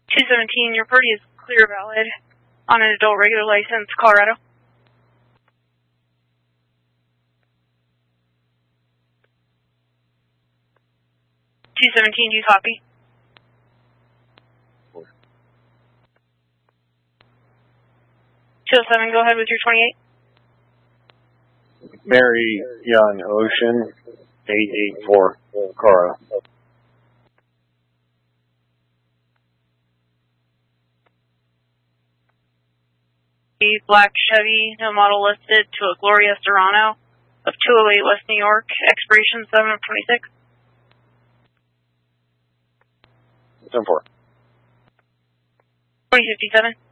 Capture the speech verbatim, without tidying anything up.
two seventeen, your party is clear valid on an adult regular license, Colorado. two seventeen, do you copy? two oh seven, go ahead with your twenty-eight. Mary Young Ocean, eight eight four, Colorado. Black Chevy, no model listed, to a Gloria Serrano of two oh eight West New York, expiration seven of twenty-six. ten four. twenty fifty-seven.